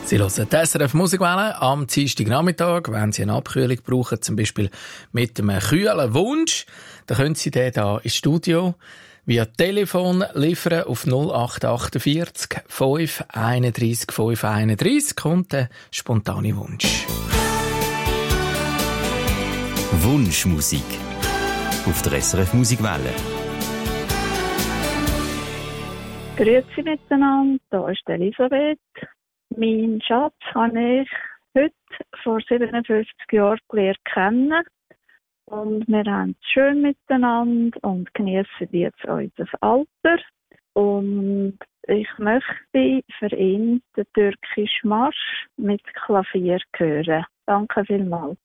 Sie hören die SRF Musikwelle am Dienstagnachmittag. Wenn Sie eine Abkühlung brauchen, zum Beispiel mit einem kühlen Wunsch, dann können Sie den hier ins Studio via Telefon liefern auf 0848 531 531. Kommt der spontane Wunsch. Wunschmusik auf der SRF Musikwelle. Grüezi miteinander, hier ist Elisabeth. Mein Schatz habe ich heute vor 57 Jahren gelernt kennen. Und wir haben es schön miteinander und genießen jetzt unser Alter. Und ich möchte für ihn den türkischen Marsch mit Klavier hören. Danke vielmals.